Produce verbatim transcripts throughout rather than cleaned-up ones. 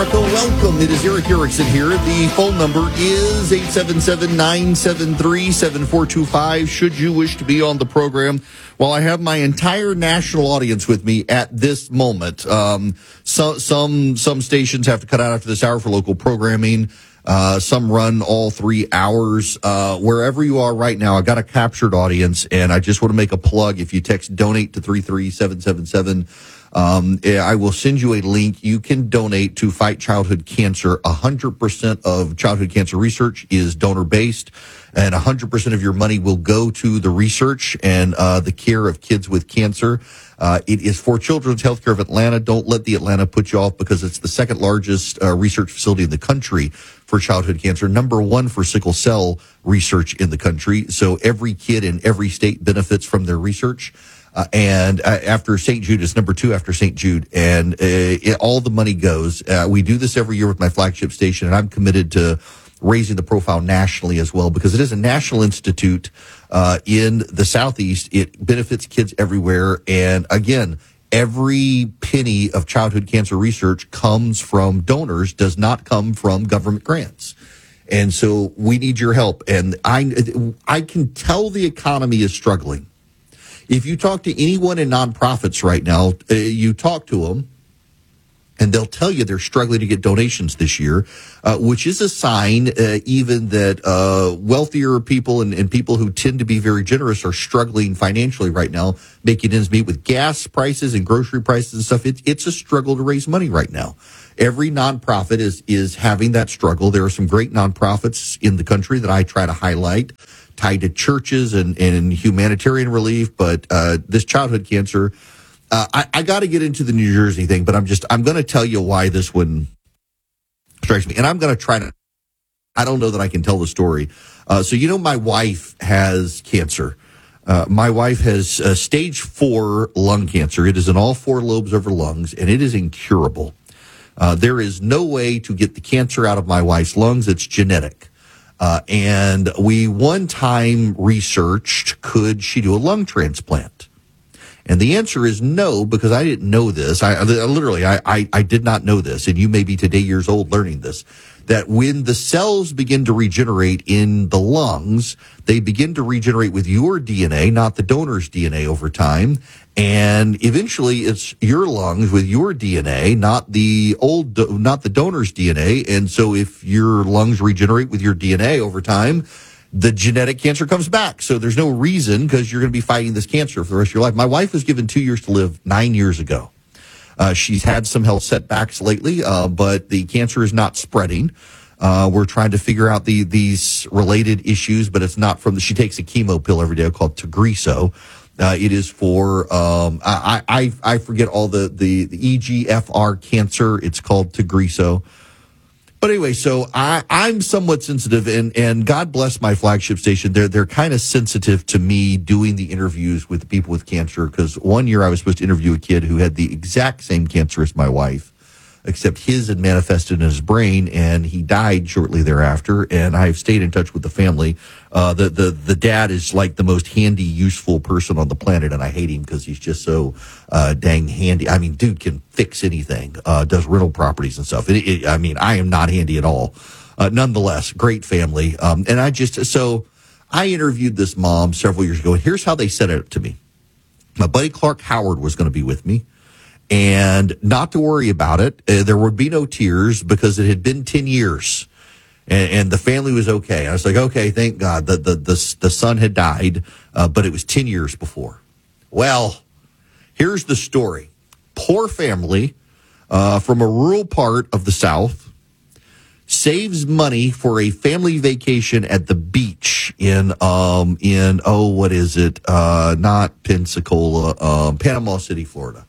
America. Welcome. It is Erick Erickson here. The phone number is eight seven seven, nine seven three, seven four two five. Should you wish to be on the program, well, I have my entire national audience with me at this moment. Um, so, some some stations have to cut out after this hour for local programming. Uh, some run all three hours. Uh, wherever you are right now, I got a captured audience, and I just want to make a plug. If you text donate to three three seven seven seven, um, I will send you a link. You can donate to fight childhood cancer. one hundred percent of childhood cancer research is donor-based, and one hundred percent of your money will go to the research and uh, the care of kids with cancer. Uh, it is for Children's Healthcare of Atlanta. Don't let the Atlanta put you off, because it's the second largest uh, research facility in the country for childhood cancer, number one for sickle cell research in the country. So every kid in every state benefits from their research. Uh, and uh, after Saint Jude, it's number two after Saint Jude. And uh, it, all the money goes. Uh, we do this every year with my flagship station, and I'm committed to raising the profile nationally as well, because it is a national institute uh, in the Southeast. It benefits kids everywhere. And again, every penny of childhood cancer research comes from donors, does not come from government grants. And so we need your help. And I, I can tell the economy is struggling. If you talk to anyone in nonprofits right now, uh, you talk to them, and they'll tell you they're struggling to get donations this year, uh, which is a sign uh, even that uh, wealthier people and, and people who tend to be very generous are struggling financially right now, making ends meet with gas prices and grocery prices and stuff. It, it's a struggle to raise money right now. Every nonprofit is is having that struggle. There are some great nonprofits in the country that I try to highlight, tied to churches and, and humanitarian relief, but uh, this childhood cancer, Uh, I, I got to get into the New Jersey thing, but I'm just, I'm going to tell you why this one strikes me. And I'm going to try to, I don't know that I can tell the story. Uh, so, you know, my wife has cancer. Uh, my wife has uh, stage four lung cancer. It is in all four lobes of her lungs, and it is incurable. Uh, there is no way to get the cancer out of my wife's lungs. It's genetic. Uh, and we one time researched, could she do a lung transplant? And the answer is no, because I didn't know this. I, I literally, I, I, I did not know this. And you may be today years old learning this, that when the cells begin to regenerate in the lungs, they begin to regenerate with your D N A, not the donor's D N A over time. And eventually it's your lungs with your D N A, not the old, not the donor's D N A. And so if your lungs regenerate with your D N A over time, the genetic cancer comes back. So there's no reason, because you're going to be fighting this cancer for the rest of your life. My wife was given two years to live nine years ago. Uh, she's had some health setbacks lately, uh, but the cancer is not spreading. Uh, we're trying to figure out the these related issues, but it's not from the, she takes a chemo pill every day called Tagrisso. Uh, it is for, um, I, I, I forget all the, the, the E G F R cancer. It's called Tagrisso. But anyway, so I, I'm somewhat sensitive, and, and God bless my flagship station. They're they're kind of sensitive to me doing the interviews with people with cancer, because one year I was supposed to interview a kid who had the exact same cancer as my wife, except his had manifested in his brain, and he died shortly thereafter. And I've stayed in touch with the family. Uh, the the the dad is like the most handy, useful person on the planet, and I hate him because he's just so uh, dang handy. I mean, dude can fix anything. Uh, does rental properties and stuff. It, it, I mean, I am not handy at all. Uh, nonetheless, great family. Um, and I just so I interviewed this mom several years ago, and here's how they said it to me. My buddy Clark Howard was going to be with me, and not to worry about it. Uh, there would be no tears, because it had been ten years. And, and the family was okay. I was like, okay, thank God. The the the, the son had died, uh, but it was ten years before. Well, here's the story. Poor family uh, from a rural part of the South saves money for a family vacation at the beach in um in oh what is it? Uh, not Pensacola, um, Panama City, Florida.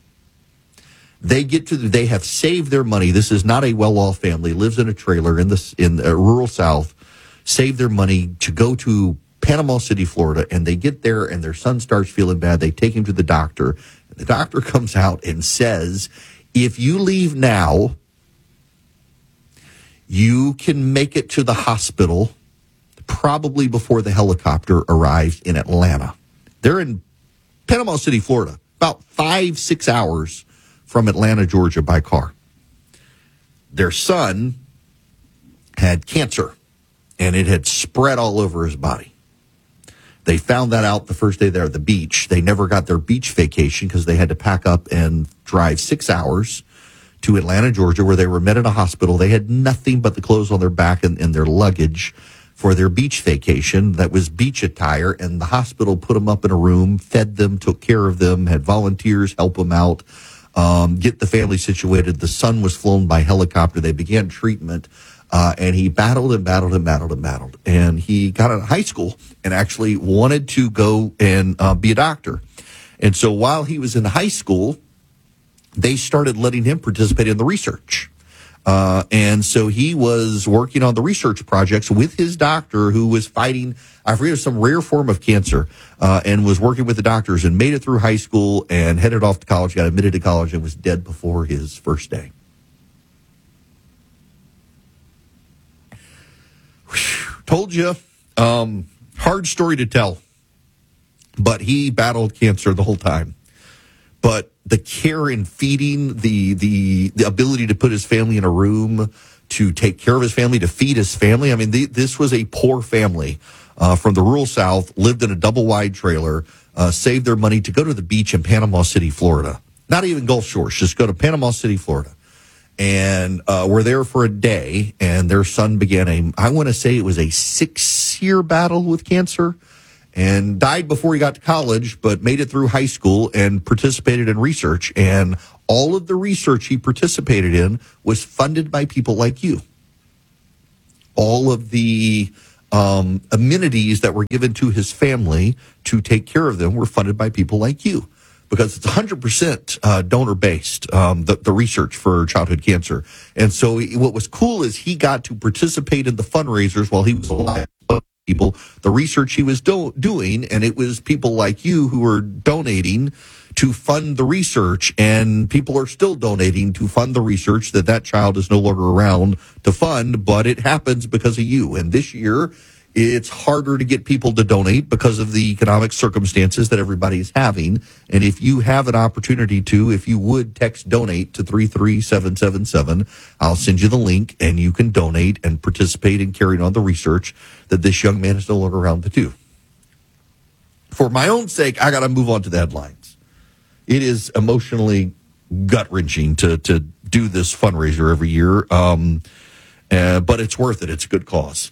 They get to, they have saved their money. This is not a well-off family, lives in a trailer in the, in the rural South, saved their money to go to Panama City, Florida, and they get there and their son starts feeling bad. They take him to the doctor. The doctor comes out and says, if you leave now, you can make it to the hospital probably before the helicopter arrives in Atlanta. They're in Panama City, Florida, about five, six hours from Atlanta, Georgia by car. their son had cancer, and it had spread all over his body. They found that out the first day there at the beach. They never got their beach vacation because they had to pack up and drive six hours to Atlanta, Georgia, where they were met at a hospital. They had nothing but the clothes on their back and, and their luggage for their beach vacation. That was beach attire, and the hospital put them up in a room, fed them, took care of them, had volunteers help them out, um, get the family situated. The son was flown by helicopter. They began treatment. Uh, and he battled and battled and battled and battled. And he got out of high school and actually wanted to go and uh, be a doctor. And so while he was in high school, they started letting him participate in the research. Uh, and so he was working on the research projects with his doctor, who was fighting, I forget, some rare form of cancer, uh, and was working with the doctors and made it through high school and headed off to college, got admitted to college, and was dead before his first day. Told you, um, hard story to tell, but he battled cancer the whole time. But the care and feeding, the, the, the ability to put his family in a room, to take care of his family, to feed his family. I mean, the, this was a poor family uh, from the rural South, lived in a double wide trailer, uh, saved their money to go to the beach in Panama City, Florida. Not even Gulf Shores, just go to Panama City, Florida. And uh, were there for a day, and their son began a, I want to say it was a six-year battle with cancer, and died before he got to college, but made it through high school and participated in research. And all of the research he participated in was funded by people like you. All of the um, amenities that were given to his family to take care of them were funded by people like you. Because it's one hundred percent uh, donor-based, um, the, the research for childhood cancer. And so he, what was cool is he got to participate in the fundraisers while he was alive. People, the research he was do- doing, and it was people like you who were donating to fund the research, and people are still donating to fund the research that that child is no longer around to fund, but it happens because of you. And this year, it's harder to get people to donate because of the economic circumstances that everybody is having. And if you have an opportunity to, if you would text donate to three three seven seven seven, I'll send you the link and you can donate and participate in carrying on the research that this young man is no longer around to do. For my own sake, I got to move on to the headlines. It is emotionally gut-wrenching to, to do this fundraiser every year, um, uh, but it's worth it. It's a good cause.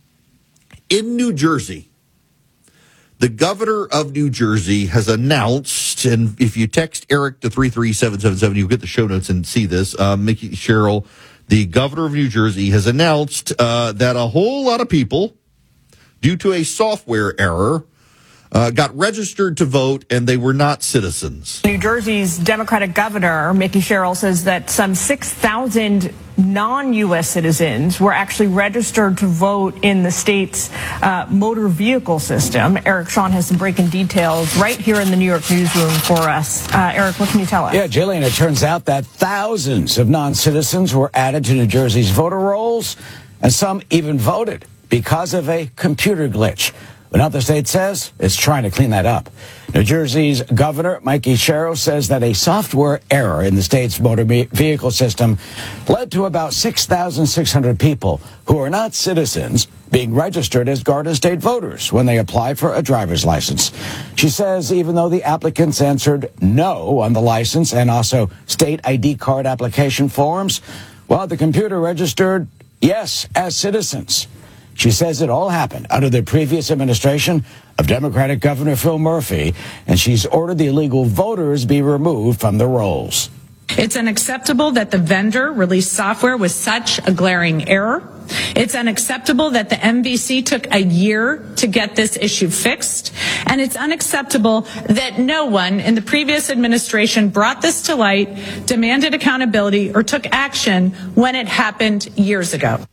In New Jersey, the governor of New Jersey has announced, and if you text Eric to three three seven seven seven, you'll get the show notes and see this. Uh, Mickey Sherrill, the governor of New Jersey, has announced uh, that a whole lot of people, due to a software error, uh, got registered to vote, and they were not citizens. New Jersey's Democratic governor, Mickey Sherrill, says that some six thousand non-U S citizens were actually registered to vote in the state's uh, motor vehicle system. Eric Shawn has some breaking details right here in the New York newsroom for us. Uh, Eric, what can you tell us? Yeah, Jillian, it turns out that thousands of non-citizens were added to New Jersey's voter rolls, and some even voted because of a computer glitch. But now the state says it's trying to clean that up. New Jersey's governor, Mickey Sherrill, says that a software error in the state's motor vehicle system led to about six thousand six hundred people who are not citizens being registered as Garden State voters when they apply for a driver's license. She says even though the applicants answered no on the license and also state I D card application forms, well, the computer registered yes as citizens. She says it all happened under the previous administration of Democratic Governor Phil Murphy, and she's ordered the illegal voters be removed from the rolls. It's unacceptable that the vendor released software with such a glaring error. It's unacceptable that the M V C took a year to get this issue fixed. And it's unacceptable that no one in the previous administration brought this to light, demanded accountability, or took action when it happened years ago.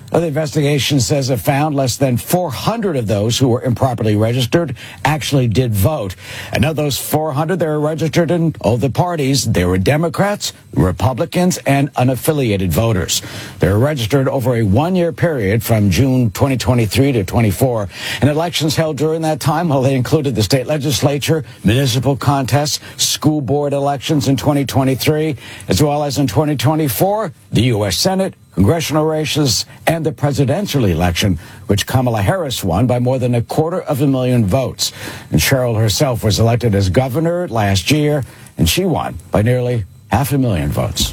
The investigation says it found less than four hundred of those who were improperly registered actually did vote. And of those four hundred, they were registered in all the parties. They were Democrats, Republicans, and unaffiliated voters. They were registered over a one-year period from June twenty twenty-three to twenty-four. And elections held during that time, well, they included the state legislature, municipal contests, school board elections in twenty twenty-three, as well as in twenty twenty-four, the U S Senate, congressional races, and the presidential election, which Kamala Harris won by more than a quarter of a million votes. And Sherrill herself was elected as governor last year, and she won by nearly half a million votes.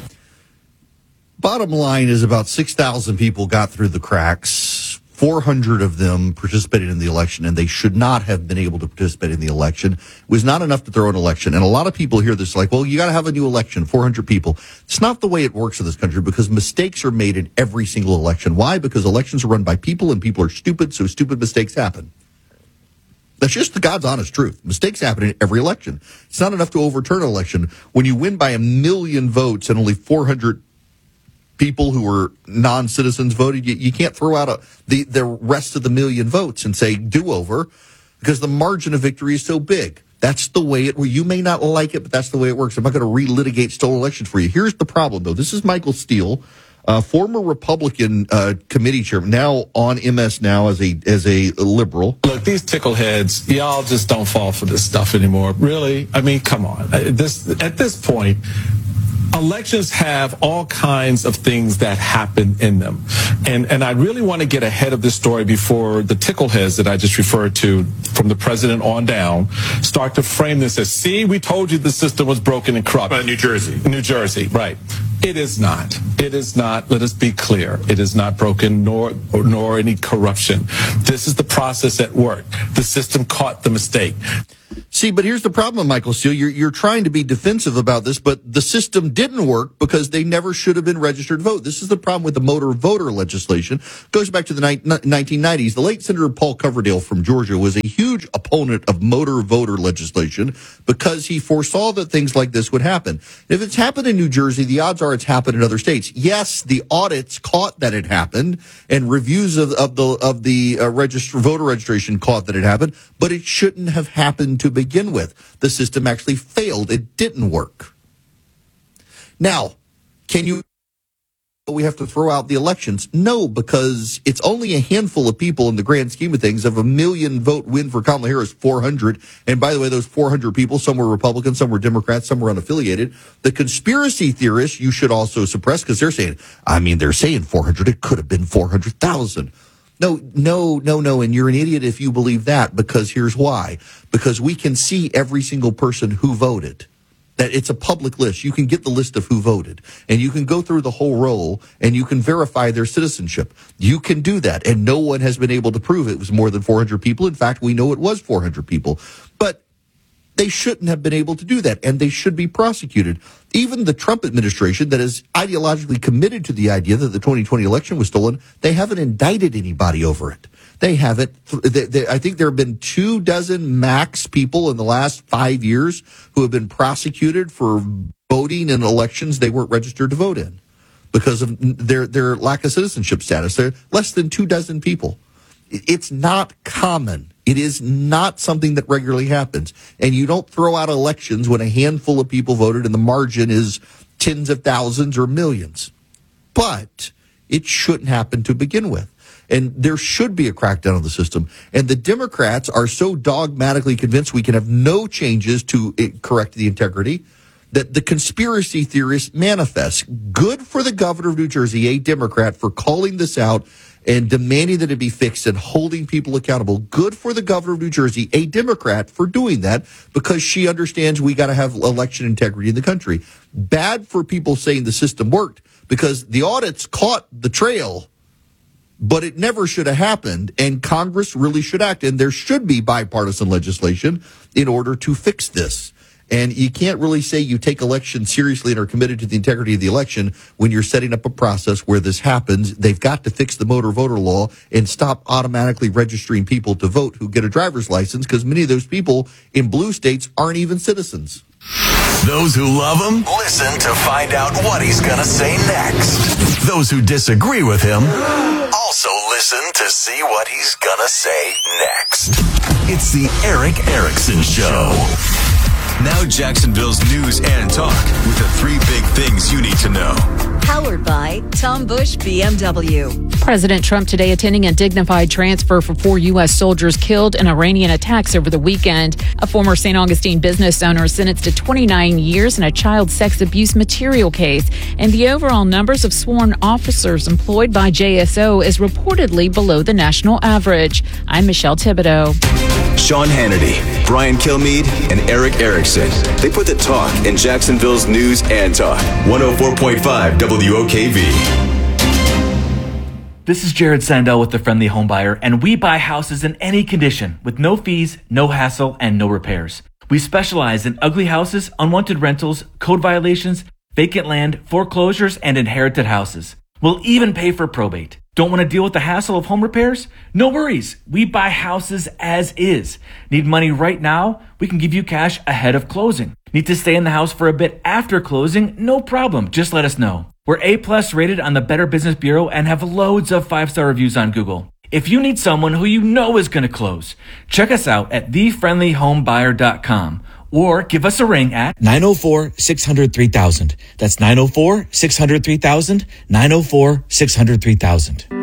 Bottom line is about six thousand people got through the cracks. four hundred of them participated in the election, and they should not have been able to participate in the election. It was not enough to throw an election. And a lot of people hear this like, well, you got to have a new election, four hundred people. It's not the way it works in this country, because mistakes are made in every single election. Why? Because elections are run by people, and people are stupid, so stupid mistakes happen. That's just the God's honest truth. Mistakes happen in every election. It's not enough to overturn an election. When you win by a million votes and only four hundred people who were non-citizens voted, you, you can't throw out a, the, the rest of the million votes and say do-over, because the margin of victory is so big. That's the way it, well, you may not like it, but that's the way it works. I'm not going to relitigate stolen elections for you. Here's the problem, though. This is Michael Steele, uh, former Republican uh, committee chairman, now on M S Now as a as a liberal. Look, these tickleheads, y'all just don't fall for this stuff anymore. Really? I mean, come on. This at this point, elections have all kinds of things that happen in them. And and I really want to get ahead of this story before the tickleheads that I just referred to, from the president on down, start to frame this as, see, we told you the system was broken and corrupt. Uh, New Jersey. New Jersey, right. It is not. It is not. Let us be clear. It is not broken, nor nor any corruption. This is the process at work. The system caught the mistake. See, but here's the problem, Michael Steele. You're, you're trying to be defensive about this, but the system didn't work because they never should have been registered to vote. This is the problem with the motor voter legislation. It goes back to the ni- nineteen nineties. The late Senator Paul Coverdale from Georgia was a huge opponent of motor voter legislation because he foresaw that things like this would happen. If it's happened in New Jersey, the odds are it's happened in other states. Yes, the audits caught that it happened, and reviews of, of the of the uh, register, voter registration caught that it happened, but it shouldn't have happened to begin with. The system actually failed. It didn't work. Now, can you, we have to throw out the elections? No, because it's only a handful of people in the grand scheme of things. Of a million vote win for Kamala Harris, four hundred. And by the way, those four hundred people, some were Republicans, some were Democrats, some were unaffiliated. The conspiracy theorists you should also suppress, because they're saying, I mean, they're saying four hundred. It could have been four hundred thousand. No, no, no, no. And you're an idiot if you believe that, because here's why. Because we can see every single person who voted. That it's a public list. You can get the list of who voted, and you can go through the whole roll, and you can verify their citizenship. You can do that, and no one has been able to prove it was more than four hundred people. In fact, we know it was four hundred people. But they shouldn't have been able to do that, and they should be prosecuted. Even the Trump administration, that is ideologically committed to the idea that the twenty twenty election was stolen, they haven't indicted anybody over it. They haven't. They, they, I think there have been two dozen max people in the last five years who have been prosecuted for voting in elections they weren't registered to vote in because of their, their lack of citizenship status. They're less than two dozen people. It's not common. It is not something that regularly happens. And you don't throw out elections when a handful of people voted and the margin is tens of thousands or millions. But it shouldn't happen to begin with. And there should be a crackdown on the system. And the Democrats are so dogmatically convinced we can have no changes to correct the integrity that the conspiracy theorists manifest. Good for the governor of New Jersey, a Democrat, for calling this out and demanding that it be fixed and holding people accountable. Good for the governor of New Jersey, a Democrat, for doing that, because she understands we got to have election integrity in the country. Bad for people saying the system worked, because the audits caught the trail, but it never should have happened, and Congress really should act, and there should be bipartisan legislation in order to fix this. And you can't really say you take elections seriously and are committed to the integrity of the election when you're setting up a process where this happens. They've got to fix the motor voter law and stop automatically registering people to vote who get a driver's license, because many of those people in blue states aren't even citizens. Those who love him, listen to find out what he's going to say next. Those who disagree with him, also to see what he's gonna say next. It's the Eric Erickson Show. Now Jacksonville's news and talk with the three big things you need to know. Powered by Tom Bush B M W. President Trump today attending a dignified transfer for four U S soldiers killed in Iranian attacks over the weekend. A former Saint Augustine business owner sentenced to twenty-nine years in a child sex abuse material case. And the overall numbers of sworn officers employed by J S O is reportedly below the national average. I'm Michelle Thibodeau. Sean Hannity, Brian Kilmeade, and Eric Erickson. They put the talk in Jacksonville's news and talk. one oh four point five W O K V. This is Jared Sandell with The Friendly Home Buyer, and we buy houses in any condition with no fees, no hassle, and no repairs. We specialize in ugly houses, unwanted rentals, code violations, vacant land, foreclosures, and inherited houses. We'll even pay for probate. Don't want to deal with the hassle of home repairs? No worries. We buy houses as is. Need money right now? We can give you cash ahead of closing. Need to stay in the house for a bit after closing? No problem. Just let us know. We're A-plus rated on the Better Business Bureau and have loads of five-star reviews on Google. If you need someone who you know is going to close, check us out at the friendly home buyer dot com or give us a ring at nine oh four, six hundred, three thousand. That's nine oh four, six hundred, three thousand, nine oh four, six hundred, three thousand.